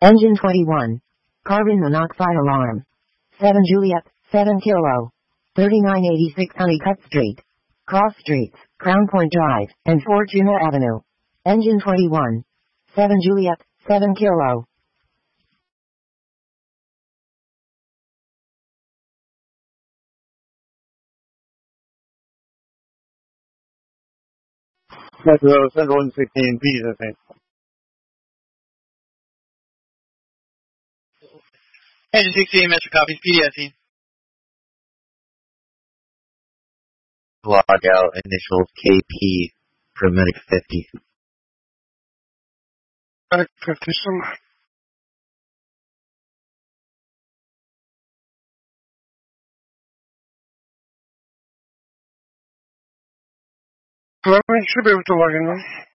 Engine 21. Carbon monoxide alarm. 7 Juliet, 7 Kilo. 3986 Honeycutt Street. Cross Streets, Crown Point Drive, and Fortuna Avenue. Engine 21. 7 Juliet, 7 Kilo. Metro Central 116, Peter, I think. Engine 16, Metro copies, PDSE. Log out initials KP for Medic 50. Medic 50, some. Hello, you should be able to log in now.